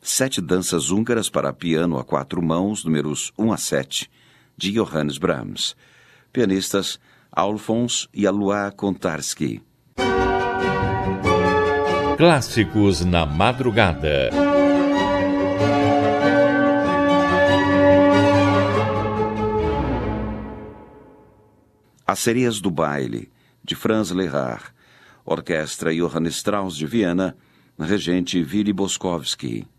7 danças húngaras para piano a 4 mãos, números 1 a 7, de Johannes Brahms. Pianistas Alfons e Alois Kontarski. Clássicos na madrugada. As Sereias do Baile, de Franz Lehár. Orquestra Johann Strauss de Viena, regente Willy Boskovsky.